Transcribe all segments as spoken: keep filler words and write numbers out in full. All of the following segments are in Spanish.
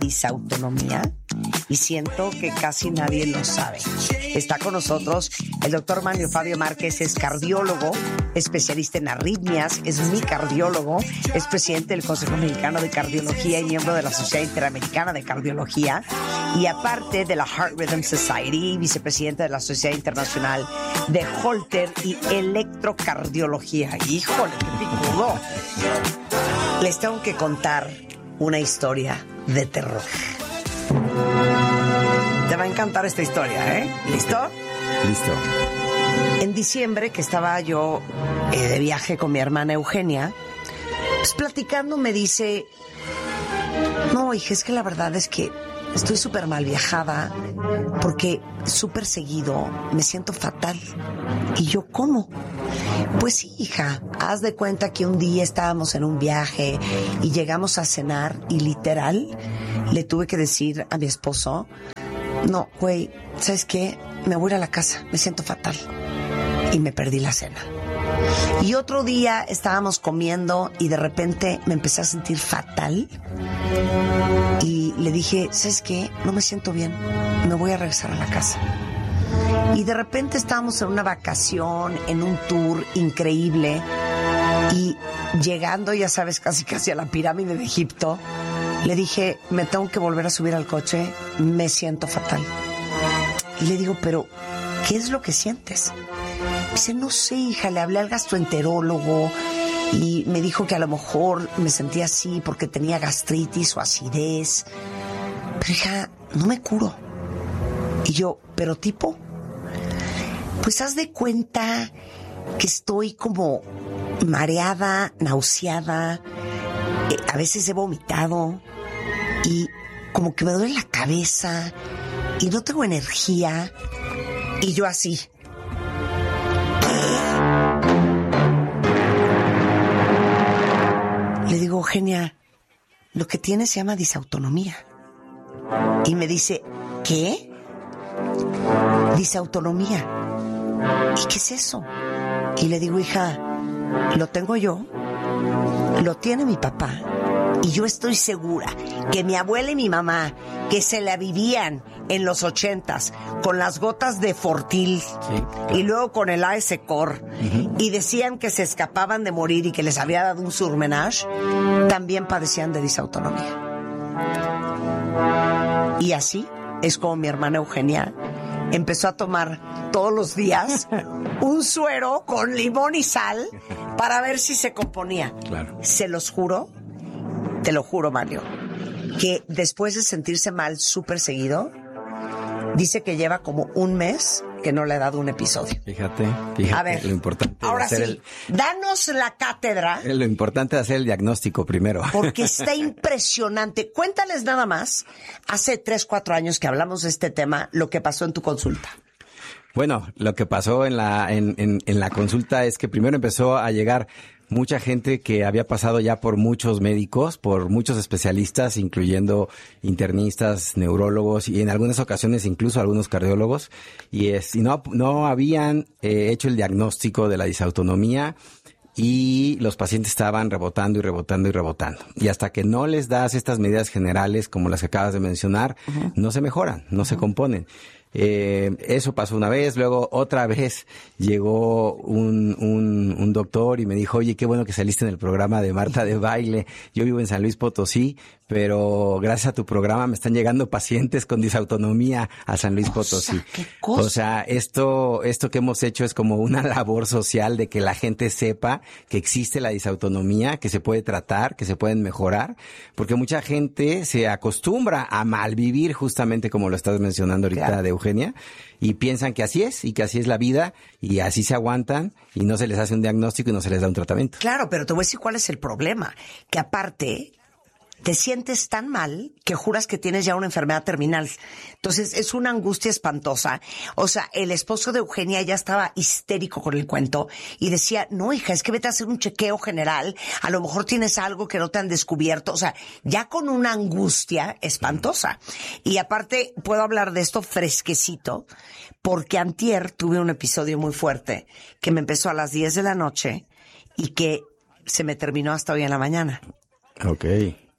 disautonomía y siento que casi nadie lo sabe. Está con nosotros el doctor Manlio Fabio Márquez, es cardiólogo, especialista en arritmias, es mi cardiólogo, es presidente del Consejo Mexicano de Cardiología y miembro de la Sociedad Interamericana de Cardiología, y aparte de la Heart Rhythm Society, vicepresidente de la Sociedad Internacional de Holter y Electrocardiología. ¡Híjole, qué picudo! Les tengo que contar una historia de terror. Te va a encantar esta historia, ¿eh? ¿Listo? Listo. En diciembre, que estaba yo eh, de viaje con mi hermana Eugenia, pues platicando me dice, no, hija, es que la verdad es que estoy súper mal viajada porque súper seguido me siento fatal. Y yo, ¿cómo? Pues sí, hija, haz de cuenta que un día estábamos en un viaje y llegamos a cenar y literal le tuve que decir a mi esposo, no, güey, ¿sabes qué? Me voy a ir a la casa, me siento fatal. Y me perdí la cena. Y otro día estábamos comiendo y de repente me empecé a sentir fatal. Y le dije, ¿sabes qué? No me siento bien, me voy a regresar a la casa. Y de repente estábamos en una vacación, en un tour increíble. Y llegando, ya sabes, casi casi a la pirámide de Egipto, le dije, me tengo que volver a subir al coche, me siento fatal. Y le digo, pero, ¿qué es lo que sientes? Dice, no sé, hija, le hablé al gastroenterólogo y me dijo que a lo mejor me sentía así porque tenía gastritis o acidez. Pero, hija, no me curo. Y yo, ¿pero tipo? Pues haz de cuenta que estoy como mareada, nauseada, eh, a veces he vomitado y como que me duele la cabeza y no tengo energía. Y yo así. Le digo, Eugenia, lo que tienes se llama disautonomía. Y me dice, ¿qué? Disautonomía. ¿Y qué es eso? Y le digo, hija, lo tengo yo, lo tiene mi papá, y yo estoy segura que mi abuela y mi mamá, que se la vivían en los ochentas con las gotas de Fortil, sí, claro, y luego con el A S Cor, uh-huh, y decían que se escapaban de morir y que les había dado un surmenage, también padecían de disautonomía. Y así es como mi hermana Eugenia empezó a tomar todos los días un suero con limón y sal para ver si se componía. Claro. Se los juro, te lo juro, Manlio, que después de sentirse mal súper seguido, dice que lleva como un mes que no le ha dado un episodio. Fíjate, fíjate. A ver, lo importante ahora hacer sí, el, danos la cátedra. Lo importante es hacer el diagnóstico primero. Porque está impresionante. Cuéntales nada más, hace tres, cuatro años que hablamos de este tema, lo que pasó en tu consulta. Bueno, lo que pasó en la, en, en, en la consulta es que primero empezó a llegar mucha gente que había pasado ya por muchos médicos, por muchos especialistas, incluyendo internistas, neurólogos y en algunas ocasiones incluso algunos cardiólogos, y, es, y no, no habían eh, hecho el diagnóstico de la disautonomía y los pacientes estaban rebotando y rebotando y rebotando. Y hasta que no les das estas medidas generales como las que acabas de mencionar, uh-huh, no se mejoran, no uh-huh, se componen. Eh, eso pasó una vez, luego otra vez llegó un, un, un doctor y me dijo, oye, qué bueno que saliste en el programa de Marta de Baile. Yo vivo en San Luis Potosí, pero gracias a tu programa me están llegando pacientes con disautonomía a San Luis Potosí. ¿Qué cosa? O sea, esto, esto que hemos hecho es como una labor social de que la gente sepa que existe la disautonomía, que se puede tratar, que se pueden mejorar, porque mucha gente se acostumbra a malvivir justamente como lo estás mencionando ahorita, claro, de Eugenia, y piensan que así es y que así es la vida y así se aguantan y no se les hace un diagnóstico y no se les da un tratamiento. Claro, pero te voy a decir cuál es el problema, que aparte te sientes tan mal que juras que tienes ya una enfermedad terminal. Entonces es una angustia espantosa. O sea, el esposo de Eugenia ya estaba histérico con el cuento y decía, no, hija, es que vete a hacer un chequeo general, a lo mejor tienes algo que no te han descubierto. O sea, ya con una angustia espantosa. Y aparte puedo hablar de esto fresquecito porque antier tuve un episodio muy fuerte que me empezó a las diez de la noche y que se me terminó hasta hoy en la mañana. Ok.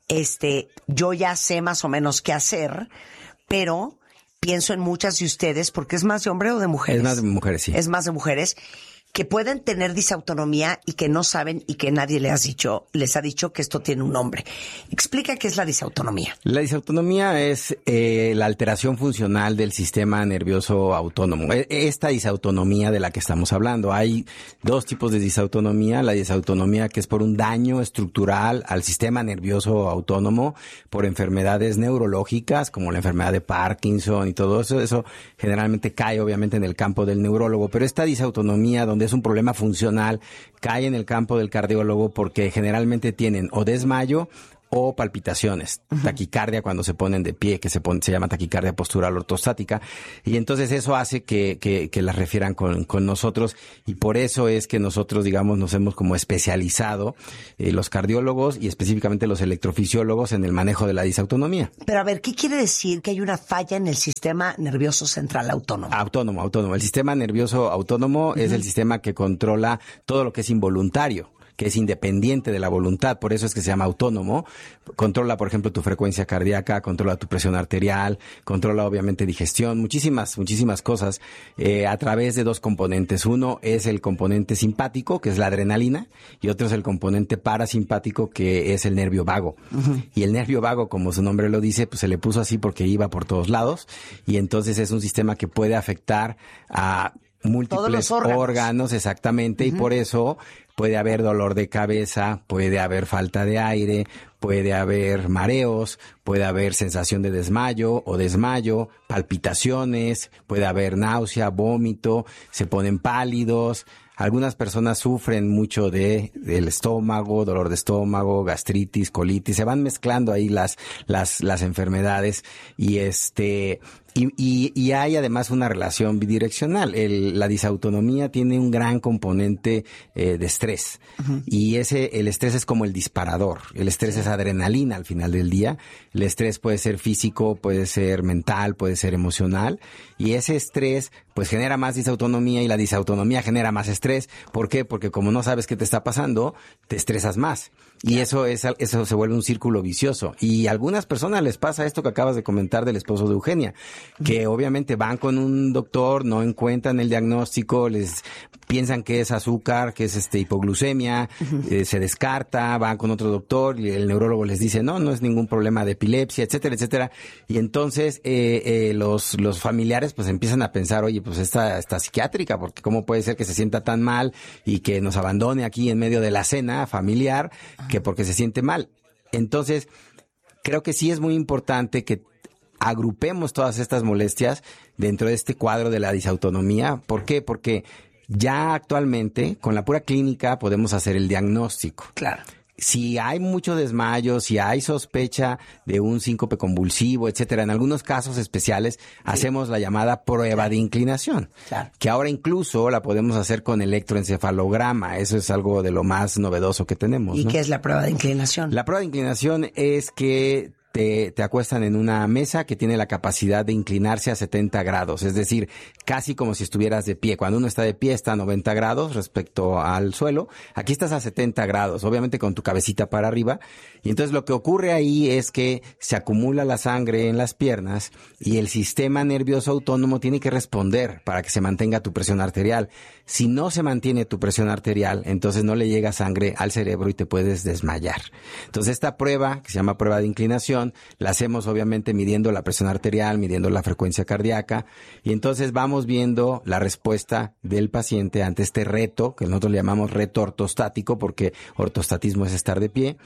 este, yo ya sé más o menos qué hacer, pero pienso en muchas de ustedes, porque es más de hombre o de mujeres. Es más de mujeres, sí. Es más de mujeres que pueden tener disautonomía y que no saben y que nadie les ha dicho, les ha dicho que esto tiene un nombre. Explica qué es la disautonomía. La disautonomía es eh, la alteración funcional del sistema nervioso autónomo. Esta disautonomía de la que estamos hablando. Hay dos tipos de disautonomía. La disautonomía que es por un daño estructural al sistema nervioso autónomo, por enfermedades neurológicas como la enfermedad de Parkinson y todo eso. Eso generalmente cae obviamente en el campo del neurólogo. Pero esta disautonomía donde es un problema funcional, cae en el campo del cardiólogo porque generalmente tienen o desmayo o palpitaciones, uh-huh. taquicardia cuando se ponen de pie, que se pone, se llama taquicardia postural ortostática, y entonces eso hace que, que, que las refieran con, con nosotros, y por eso es que nosotros, digamos, nos hemos como especializado, eh, los cardiólogos y específicamente los electrofisiólogos en el manejo de la disautonomía. Pero a ver, ¿qué quiere decir que hay una falla en el sistema nervioso central autónomo? Autónomo, autónomo. El sistema nervioso autónomo uh-huh. es el sistema que controla todo lo que es involuntario, que es independiente de la voluntad, por eso es que se llama autónomo. Controla, por ejemplo, tu frecuencia cardíaca, controla tu presión arterial, controla obviamente digestión, muchísimas, muchísimas cosas, eh, a través de dos componentes. Uno es el componente simpático, que es la adrenalina, y otro es el componente parasimpático, que es el nervio vago. Uh-huh. Y el nervio vago, como su nombre lo dice, pues se le puso así porque iba por todos lados, y entonces es un sistema que puede afectar a múltiples órganos. órganos, exactamente, uh-huh. y por eso puede haber dolor de cabeza, puede haber falta de aire, puede haber mareos, puede haber sensación de desmayo o desmayo, palpitaciones, puede haber náusea, vómito, se ponen pálidos. Algunas personas sufren mucho de del estómago, dolor de estómago, gastritis, colitis, se van mezclando ahí las las las enfermedades y este y y, y hay además una relación bidireccional. El, la disautonomía tiene un gran componente eh, de estrés uh-huh. y ese el estrés es como el disparador. El estrés sí. es adrenalina al final del día. El estrés puede ser físico, puede ser mental, puede ser emocional, y ese estrés pues genera más disautonomía y la disautonomía genera más estrés. ¿Por qué? Porque como no sabes qué te está pasando, te estresas más. Y eso es eso se vuelve un círculo vicioso. Y a algunas personas les pasa esto que acabas de comentar del esposo de Eugenia, que obviamente van con un doctor, no encuentran el diagnóstico, les piensan que es azúcar, que es este hipoglucemia, uh-huh. eh, se descarta, van con otro doctor y el neurólogo les dice, no, no es ningún problema de epilepsia, etcétera, etcétera. Y entonces eh, eh, los los familiares pues empiezan a pensar, oye, pues esta está psiquiátrica, porque cómo puede ser que se sienta tan mal y que nos abandone aquí en medio de la cena familiar, uh-huh. que porque se siente mal. Entonces, creo que sí es muy importante que agrupemos todas estas molestias dentro de este cuadro de la disautonomía. ¿Por qué? Porque ya actualmente, con la pura clínica, podemos hacer el diagnóstico. Claro. Si hay mucho desmayo, si hay sospecha de un síncope convulsivo, etcétera, en algunos casos especiales, sí. hacemos la llamada prueba de inclinación. Claro. Que ahora incluso la podemos hacer con electroencefalograma. Eso es algo de lo más novedoso que tenemos. ¿Y ¿no? qué es la prueba de inclinación? La prueba de inclinación es que Te, te acuestan en una mesa que tiene la capacidad de inclinarse a setenta grados, es decir, casi como si estuvieras de pie. Cuando uno está de pie está a noventa grados respecto al suelo. Aquí estás a setenta grados, obviamente con tu cabecita para arriba. Y entonces lo que ocurre ahí es que se acumula la sangre en las piernas y el sistema nervioso autónomo tiene que responder para que se mantenga tu presión arterial. Si no se mantiene tu presión arterial, entonces no le llega sangre al cerebro y te puedes desmayar. Entonces esta prueba, que se llama prueba de inclinación, la hacemos obviamente midiendo la presión arterial, midiendo la frecuencia cardíaca, y entonces vamos viendo la respuesta del paciente ante este reto, que nosotros le llamamos reto ortostático, porque ortostatismo es estar de pie,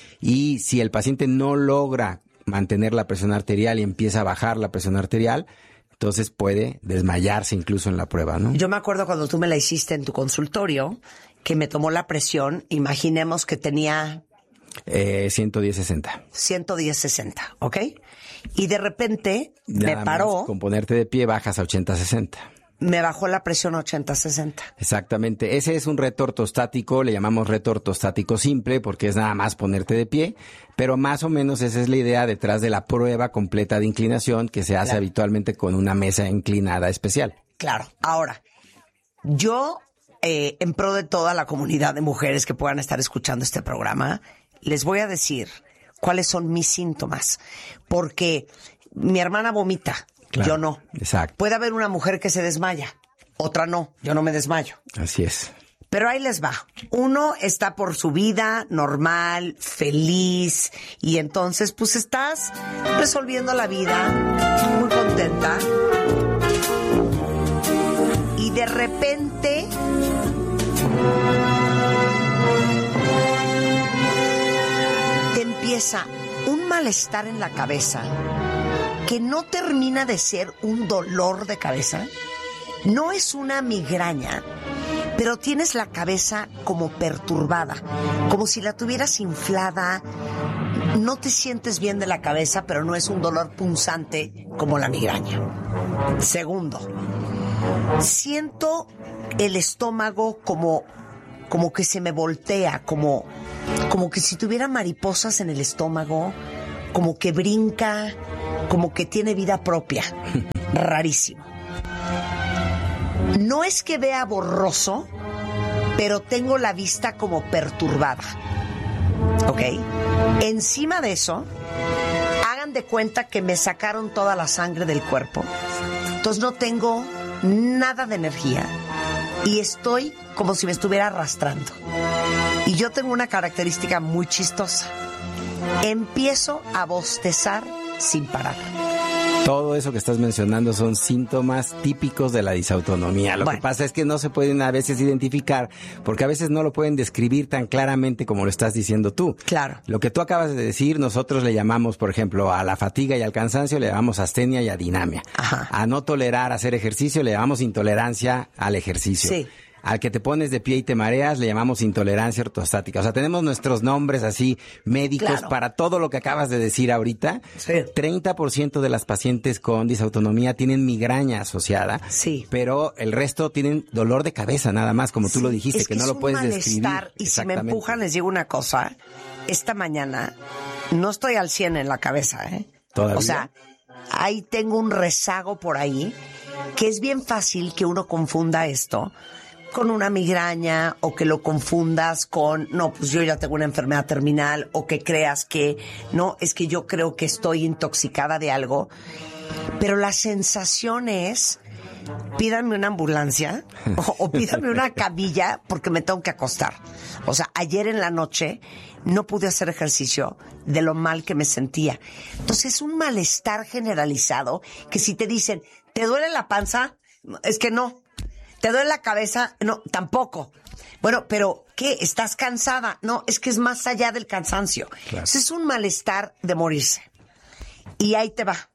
y si el paciente no logra mantener la presión arterial y empieza a bajar la presión arterial, entonces puede desmayarse incluso en la prueba, ¿no? Yo me acuerdo cuando tú me la hiciste en tu consultorio, que me tomó la presión, imaginemos que tenía... Eh, ciento diez sesenta. ciento diez sesenta, ¿ok? Y de repente Nada me paró. Más, con ponerte de pie bajas a ochenta sesenta. Me bajó la presión a ochenta sesenta. Exactamente. Ese es un reto ortostático, le llamamos reto ortostático simple porque es nada más ponerte de pie, pero más o menos esa es la idea detrás de la prueba completa de inclinación que se hace claro. habitualmente con una mesa inclinada especial. Claro. Ahora, yo, eh, en pro de toda la comunidad de mujeres que puedan estar escuchando este programa, les voy a decir cuáles son mis síntomas. Porque mi hermana vomita, claro, yo no. Exacto. Puede haber una mujer que se desmaya, otra no, yo no me desmayo. Así es. Pero ahí les va. Uno está por su vida normal, feliz, y entonces pues estás resolviendo la vida, muy contenta, y de repente te empieza un malestar en la cabeza que no termina de ser un dolor de cabeza, no es una migraña, pero tienes la cabeza como perturbada, como si la tuvieras inflada, no te sientes bien de la cabeza, pero no es un dolor punzante como la migraña. Segundo, siento el estómago como, como que se me voltea, como, como que si tuviera mariposas en el estómago, como que brinca, como que tiene vida propia. Rarísimo. No es que vea borroso, pero tengo la vista como perturbada. ¿Ok? Encima de eso, hagan de cuenta que me sacaron toda la sangre del cuerpo. Entonces no tengo nada de energía y estoy como si me estuviera arrastrando. Y yo tengo una característica muy chistosa. Empiezo a bostezar sin parar. Todo eso que estás mencionando son síntomas típicos de la disautonomía. Lo bueno. que pasa es que no se pueden a veces identificar porque a veces no lo pueden describir tan claramente como lo estás diciendo tú. Claro. Lo que tú acabas de decir, nosotros le llamamos, por ejemplo, a la fatiga y al cansancio, le llamamos astenia y adinamia. Ajá. A no tolerar hacer ejercicio, le llamamos intolerancia al ejercicio. Sí. Al que te pones de pie y te mareas, le llamamos intolerancia ortostática. O sea, tenemos nuestros nombres así médicos claro. para todo lo que acabas de decir ahorita. Sí. treinta por ciento de las pacientes con disautonomía tienen migraña asociada. Sí. Pero el resto tienen dolor de cabeza nada más, como tú sí, lo dijiste, es que, que no es lo puedes describir. Y si me empujan, les digo una cosa. Esta mañana no estoy al cien en la cabeza, ¿eh? ¿Todavía? O sea, ahí tengo un rezago por ahí que es bien fácil que uno confunda esto con una migraña o que lo confundas con, no, pues yo ya tengo una enfermedad terminal, o que creas que, no, es que yo creo que estoy intoxicada de algo. Pero la sensación es, pídanme una ambulancia o, o pídanme una camilla porque me tengo que acostar. O sea, ayer en la noche no pude hacer ejercicio de lo mal que me sentía. Entonces es un malestar generalizado que si te dicen, ¿te duele la panza? Es que no. ¿Te duele la cabeza? No, tampoco. Bueno, pero ¿qué? ¿Estás cansada? No, es que es más allá del cansancio. Claro. Eso es un malestar de morirse. Y ahí te va.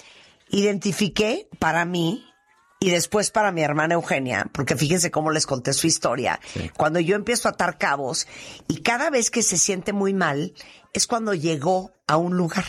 Identifiqué para mí y después para mi hermana Eugenia, porque fíjense cómo les conté su historia. Sí. Cuando yo empiezo a atar cabos y cada vez que se siente muy mal es cuando llegó a un lugar.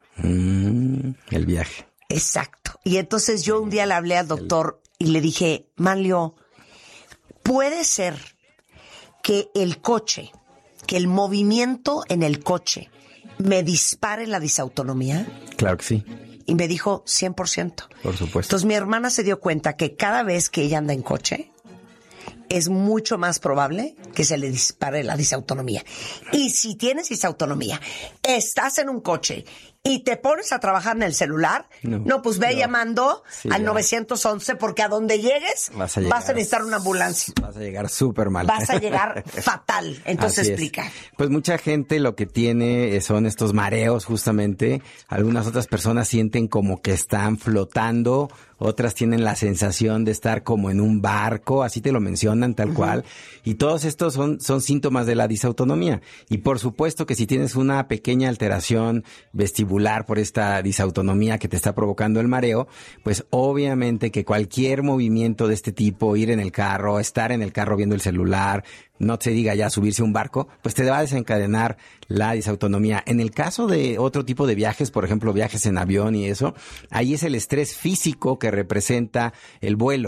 Mm, el viaje. Exacto. Y entonces yo un día le hablé al doctor y le dije, Manlio, ¿puede ser que el coche, que el movimiento en el coche me dispare la disautonomía? Claro que sí. Y me dijo, cien por ciento. Por supuesto. Entonces mi hermana se dio cuenta que cada vez que ella anda en coche, es mucho más probable que se le dispare la disautonomía. Y si tienes disautonomía, estás en un coche y te pones a trabajar en el celular, no, no pues ve no. llamando sí, al ya. nueve once porque a donde llegues vas a, llegar, vas a necesitar una ambulancia. Vas a llegar súper mal. Vas a llegar fatal. Entonces Así explica. Es. Pues mucha gente lo que tiene son estos mareos justamente. Algunas otras personas sienten como que están flotando. Otras tienen la sensación de estar como en un barco, así te lo mencionan tal uh-huh. cual. Y todos estos son, son síntomas de la disautonomía. Y por supuesto que si tienes una pequeña alteración vestibular por esta disautonomía que te está provocando el mareo, pues obviamente que cualquier movimiento de este tipo, ir en el carro, estar en el carro viendo el celular, no se diga ya subirse a un barco, pues te va a desencadenar la disautonomía. En el caso de otro tipo de viajes, por ejemplo, viajes en avión y eso, ahí es el estrés físico que representa el vuelo.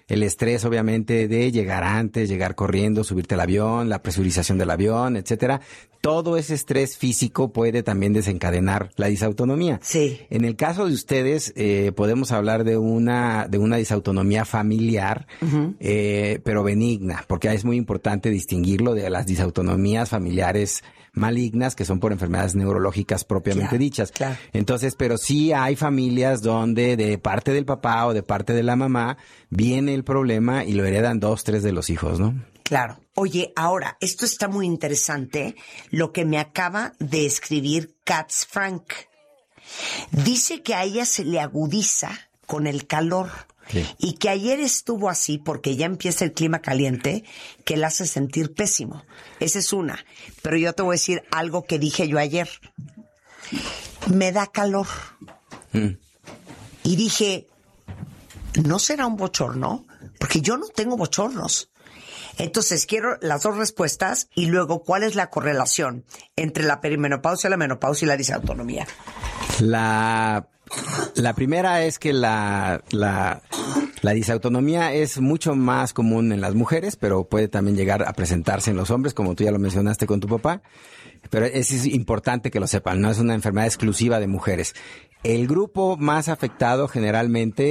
el estrés obviamente de llegar antes, llegar corriendo, subirte al avión, la presurización del avión, etcétera. Todo ese estrés físico puede también desencadenar la disautonomía. Sí. En el caso de ustedes, eh, podemos hablar de una de una disautonomía familiar, uh-huh. eh, pero benigna, porque es muy importante distinguirlo de las disautonomías familiares malignas, que son por enfermedades neurológicas propiamente claro, dichas. Claro. Entonces, pero sí hay familias donde de parte del papá o de parte de la mamá viene el problema y lo heredan dos, tres de los hijos, ¿no? Claro. Oye, ahora, esto está muy interesante, lo que me acaba de escribir Katz Frank. Dice que a ella se le agudiza con el calor. Sí. Y que ayer estuvo así porque ya empieza el clima caliente que la hace sentir pésimo. Esa es una. Pero yo te voy a decir algo que dije yo ayer. Me da calor. Mm. Y dije, ¿no será un bochorno? Porque yo no tengo bochornos. Entonces quiero las dos respuestas y luego ¿cuál es la correlación entre la perimenopausia, la menopausia y la disautonomía? La... La primera es que la, la, la disautonomía es mucho más común en las mujeres, pero puede también llegar a presentarse en los hombres, como tú ya lo mencionaste con tu papá. Pero es, es importante que lo sepan, no es una enfermedad exclusiva de mujeres. El grupo más afectado generalmente